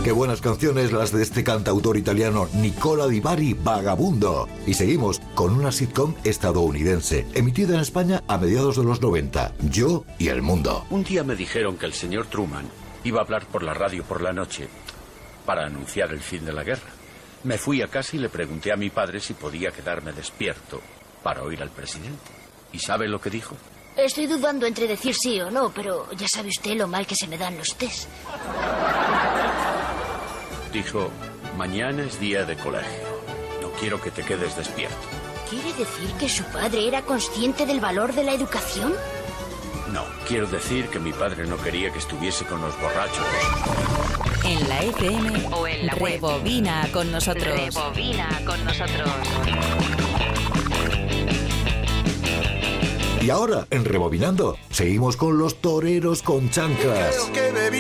Qué buenas canciones las de este cantautor italiano Nicola Di Bari, Vagabundo. Y seguimos con una sitcom estadounidense, emitida en España a mediados de los 90, Yo y el Mundo. Un día me dijeron que el señor Truman iba a hablar por la radio por la noche para anunciar el fin de la guerra. Me fui a casa y le pregunté a mi padre si podía quedarme despierto para oír al presidente. ¿Y sabe lo que dijo? Estoy dudando entre decir sí o no, pero ya sabe usted lo mal que se me dan los test. Dijo, mañana es día de colegio. No quiero que te quedes despierto. ¿Quiere decir que su padre era consciente del valor de la educación? No, quiero decir que mi padre no quería que estuviese con los borrachos. En la FM o en la web. Rebobina con nosotros. Rebobina con nosotros. Y ahora, en Rebobinando, seguimos con los toreros con chanclas. Creo que bebí